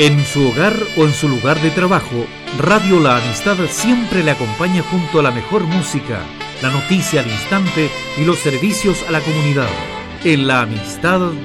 En su hogar o en su lugar de trabajo, Radio La Amistad siempre le acompaña junto a la mejor música, la noticia al instante y los servicios a la comunidad. En La Amistad